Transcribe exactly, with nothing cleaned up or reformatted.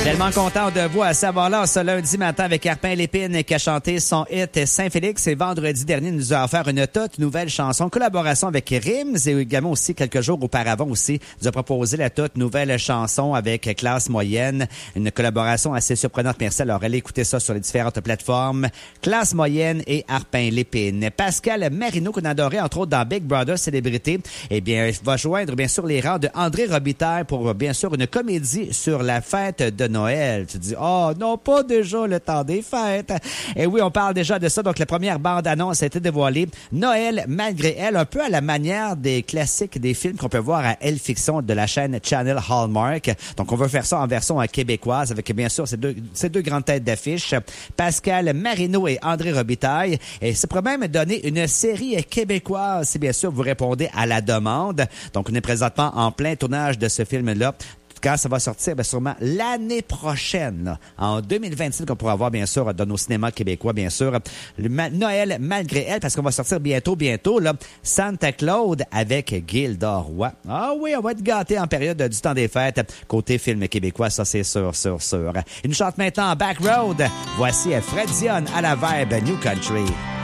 Tellement content de vous à Savoir-là ce lundi matin avec Arpin Lépine qui a chanté son hit Saint-Félix et vendredi dernier nous a offert une toute nouvelle chanson, collaboration avec Rims et également aussi quelques jours auparavant aussi nous a proposé la toute nouvelle chanson avec Classe Moyenne, une collaboration assez surprenante. Merci, alors allez écouter ça sur les différentes plateformes. Classe Moyenne et Arpin Lépine. Pascal Marino qu'on adorait entre autres dans Big Brother Célébrité, eh bien va joindre bien sûr les rangs de André Robitaille pour bien sûr une comédie sur la fête de Noël. Tu te dis, oh non, pas déjà le temps des fêtes. Et oui, on parle déjà de ça. Donc, la première bande-annonce a été dévoilée. Noël, malgré elle, un peu à la manière des classiques des films qu'on peut voir à Elle Fiction de la chaîne Channel Hallmark. Donc, on veut faire ça en version québécoise avec, bien sûr, ces deux, ces deux grandes têtes d'affiche, Pascal Marino et André Robitaille. Et c'est pour même donner une série québécoise, si bien sûr vous répondez à la demande. Donc, on est présentement en plein tournage de ce film-là. Quand ça va sortir, bien sûrement l'année prochaine, là, en deux mille vingt-six, qu'on pourra voir, bien sûr, dans nos cinémas québécois, bien sûr, le Ma- Noël malgré elle, parce qu'on va sortir bientôt, bientôt, là, Santa Claude avec Gilda Roy. Ah oui, on va être gâtés en période du temps des fêtes, côté film québécois, ça c'est sûr, sûr, sûr. Il nous chante maintenant Back Road. Voici Fred Dion à la vibe New Country.